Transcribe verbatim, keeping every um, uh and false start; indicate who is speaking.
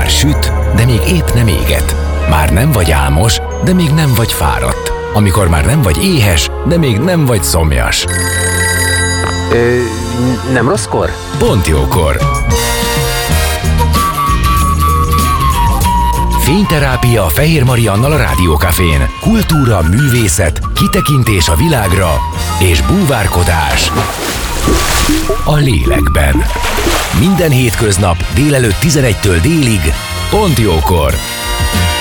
Speaker 1: Már süt, de még épp nem éget. Már nem vagy álmos, de még nem vagy fáradt. Amikor már nem vagy éhes, de még nem vagy szomjas.
Speaker 2: Ö, nem rosszkor?
Speaker 1: Pont jókor. Fényterápia Fehér Mariannal a Rádiókafén. Kultúra, művészet, kitekintés a világra és búvárkodás a lélekben. Minden hétköznap délelőtt tizenegytől délig, pont jókor.